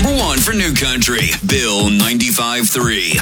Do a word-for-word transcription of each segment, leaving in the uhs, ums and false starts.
Number one for New Country, Bill ninety-five three.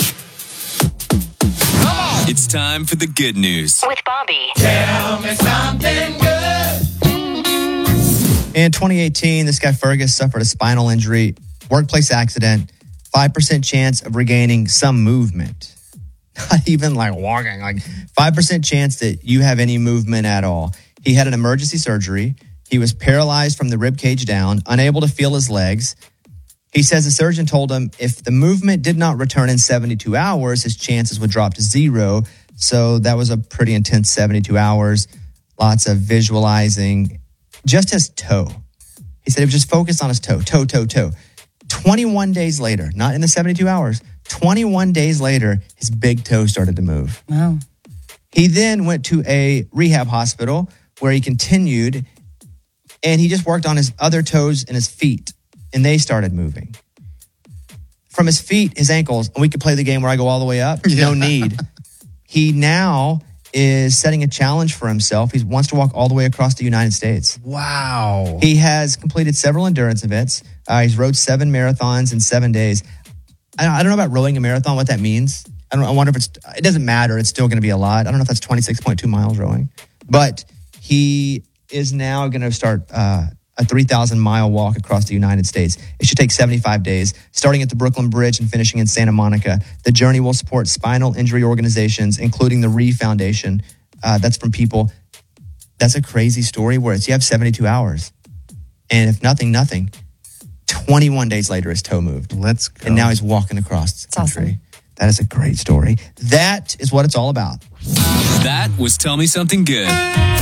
It's time for the good news with Bobby. Tell me something good. In twenty eighteen, this guy Fergus suffered a spinal injury, workplace accident, five percent chance of regaining some movement. Not even like walking, like five percent chance that you have any movement at all. He had an emergency surgery. He was paralyzed from the rib cage down, unable to feel his legs. He says the surgeon told him if the movement did not return in seventy-two hours, his chances would drop to zero. So that was a pretty intense seventy-two hours. Lots of visualizing. Just his toe. He said he was just focused on his toe, toe, toe, toe. twenty-one days later, not in the seventy-two hours, twenty-one days later, his big toe started to move. Wow. He then went to a rehab hospital where he continued, and he just worked on his other toes and his feet, and they started moving. From his feet, his ankles, and we could play the game where I go all the way up. No need. He now is setting a challenge for himself. He wants to walk all the way across the United States. Wow. He has completed several endurance events. Uh, he's rode seven marathons in seven days. I don't, I don't know about rowing a marathon, what that means. I don't. I wonder if it's, it doesn't matter. It's still going to be a lot. I don't know if that's twenty-six point two miles rowing. But he is now going to start uh, a three thousand mile walk across the United States. It should take seventy-five days, starting at the Brooklyn Bridge and finishing in Santa Monica. The journey will support spinal injury organizations, including the Ree Foundation. Uh, that's from people. That's a crazy story where it's, you have seventy-two hours. And if nothing, nothing. twenty-one days later, his toe moved. Let's go. And now he's walking across the country. Awesome. That is a great story. That is what it's all about. That was Tell Me Something Good.